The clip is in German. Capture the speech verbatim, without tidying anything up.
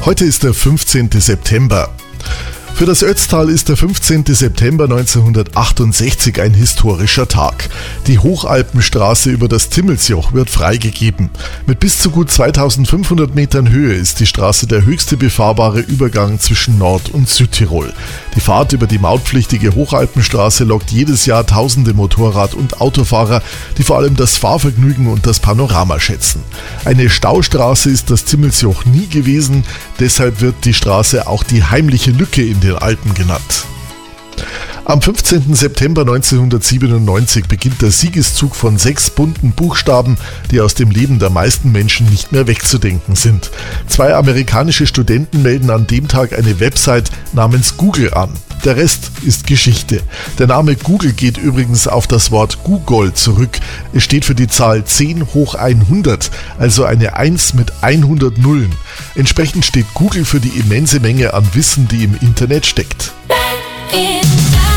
Heute ist der fünfzehnte September. Für das Ötztal ist der fünfzehnte September neunzehnhundertachtundsechzig ein historischer Tag. Die Hochalpenstraße über das Timmelsjoch wird freigegeben. Mit bis zu gut zweitausendfünfhundert Metern Höhe ist die Straße der höchste befahrbare Übergang zwischen Nord- und Südtirol. Die Fahrt über die mautpflichtige Hochalpenstraße lockt jedes Jahr tausende Motorrad- und Autofahrer, die vor allem das Fahrvergnügen und das Panorama schätzen. Eine Staustraße ist das Timmelsjoch nie gewesen, deshalb wird die Straße auch die heimliche Lücke in den Alpen genannt. Am fünfzehnten September neunzehnhundertsiebenundneunzig beginnt der Siegeszug von sechs bunten Buchstaben, die aus dem Leben der meisten Menschen nicht mehr wegzudenken sind. Zwei amerikanische Studenten melden an dem Tag eine Website namens Google an. Der Rest ist Geschichte. Der Name Google geht übrigens auf das Wort Gugol zurück. Es steht für die Zahl zehn hoch hundert, also eine eins mit hundert Nullen. Entsprechend steht Google für die immense Menge an Wissen, die im Internet steckt.